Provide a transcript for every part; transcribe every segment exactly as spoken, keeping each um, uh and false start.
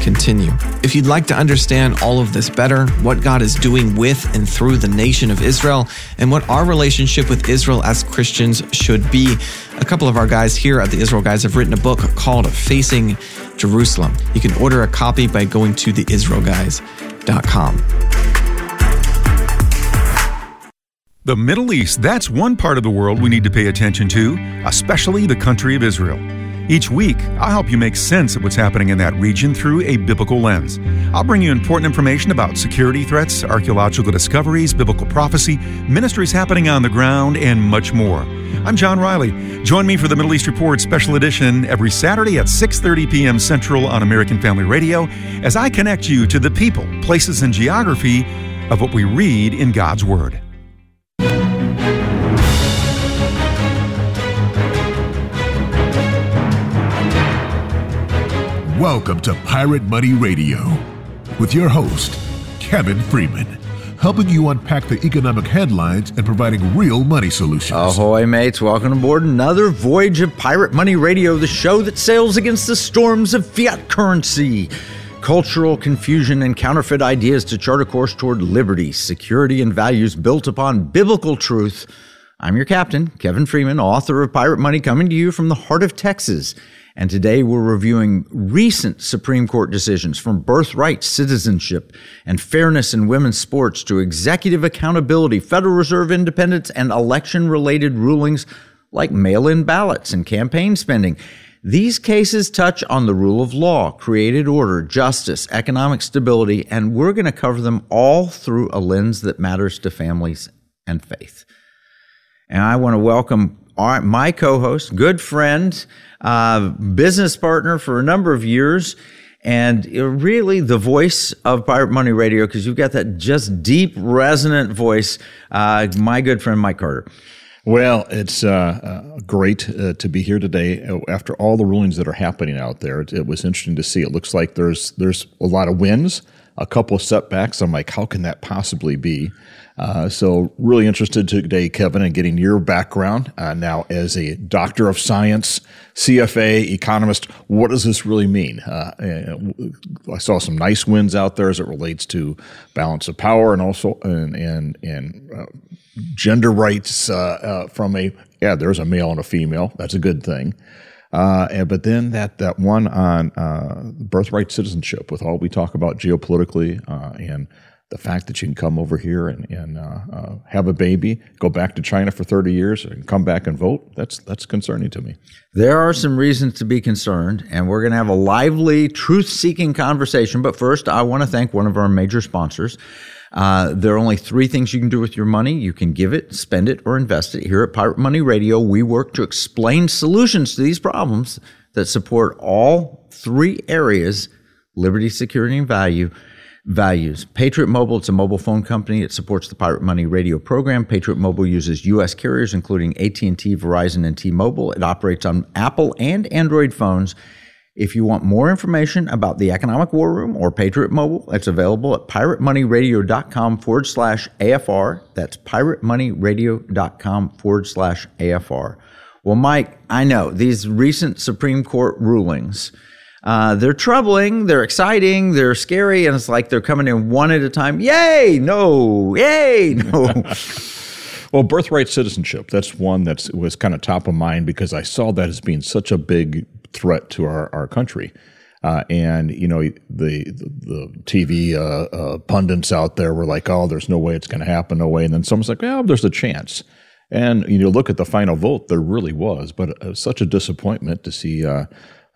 continue. If you'd like to understand all of this better, what God is doing with and through the nation of Israel, and what our relationship with Israel as Christians should be, a couple of our guys here at the Israel Guys have written a book called Facing Jerusalem. You can order a copy by going to the israel guys dot com. The Middle East, that's one part of the world we need to pay attention to, especially the country of Israel. Each week, I'll help you make sense of what's happening in that region through a biblical lens. I'll bring you important information about security threats, archaeological discoveries, biblical prophecy, ministries happening on the ground, and much more. I'm John Riley. Join me for the Middle East Report Special Edition every Saturday at six thirty p.m. Central on American Family Radio as I connect you to the people, places, and geography of what we read in God's Word. Welcome to Pirate Money Radio with your host, Kevin Freeman, helping you unpack the economic headlines and providing real money solutions. Ahoy, mates. Welcome aboard another voyage of Pirate Money Radio, the show that sails against the storms of fiat currency, cultural confusion, and counterfeit ideas to chart a course toward liberty, security, and values built upon biblical truth. I'm your captain, Kevin Freeman, author of Pirate Money, coming to you from the heart of Texas. And today we're reviewing recent Supreme Court decisions from birthright citizenship and fairness in women's sports to executive accountability, Federal Reserve independence, and election-related rulings like mail-in ballots and campaign spending. These cases touch on the rule of law, created order, justice, economic stability, and we're going to cover them all through a lens that matters to families and faith. And I want to welcome our, my co-host, good friend, uh, business partner for a number of years, and really the voice of Pirate Money Radio, because you've got that just deep, resonant voice, uh, my good friend, Mike Carter. Well, it's uh, uh, great uh, to be here today. After all the rulings that are happening out there, it, it was interesting to see. It looks like there's there's a lot of wins, a couple of setbacks. I'm like, how can that possibly be? Uh, so really interested today, Kevin, in getting your background uh, now as a doctor of science, C F A, economist. What does this really mean? Uh, I saw some nice wins out there as it relates to balance of power and also and and, and uh, gender rights uh, uh, from a, yeah, there's a male and a female. That's a good thing. Uh, and, but then that, that one on uh, birthright citizenship with all we talk about geopolitically uh, and the fact that you can come over here and, and uh, uh, have a baby, go back to China for thirty years and come back and vote, that's that's concerning to me. There are some reasons to be concerned, and we're going to have a lively, truth-seeking conversation. But first, I want to thank one of our major sponsors. Uh, there are only three things you can do with your money. You can give it, spend it, or invest it. Here at Pirate Money Radio, we work to explain solutions to these problems that support all three areas: liberty, security, and value. Values. Patriot Mobile, it's a mobile phone company. It supports the Pirate Money Radio program. Patriot Mobile uses U S carriers, including A T and T, Verizon, and T-Mobile. It operates on Apple and Android phones. If you want more information about the Economic War Room or Patriot Mobile, it's available at piratemoneyradio.com forward slash AFR. That's piratemoneyradio.com forward slash AFR. Well, Mike, I know these recent Supreme Court rulings, Uh, they're troubling, they're exciting, they're scary, and it's like they're coming in one at a time. Yay, no, yay, no. Well, birthright citizenship, that's one that was kind of top of mind because I saw that as being such a big threat to our, our country. Uh, and, you know, the the, the T V uh, uh, pundits out there were like, oh, there's no way it's going to happen, no way. And then someone's like, well, there's a chance. And, you know, look at the final vote, there really was. But it was such a disappointment to see uh,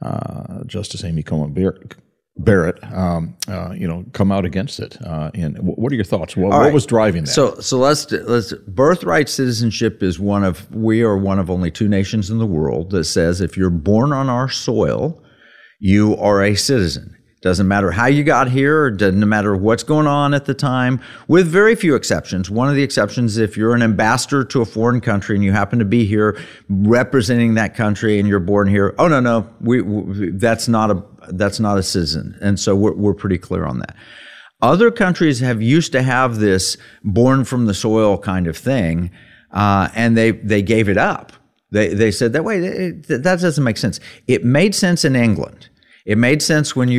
Uh, Justice Amy Coney Barrett, um, uh, you know, come out against it. Uh, and w- what are your thoughts? What, what right. was driving that? So, so let's let's. Birthright citizenship is one of we are one of only two nations in the world that says if you're born on our soil, you are a citizen. Doesn't matter how you got here, or doesn't matter what's going on at the time, with very few exceptions. One of the exceptions, if you're an ambassador to a foreign country and you happen to be here representing that country and you're born here, oh no, no, we, we that's not a that's not a citizen. And so we're we're pretty clear on that. Other countries have used to have this born from the soil kind of thing, uh, and they they gave it up. They they said that way that doesn't make sense. It made sense in England. It made sense when you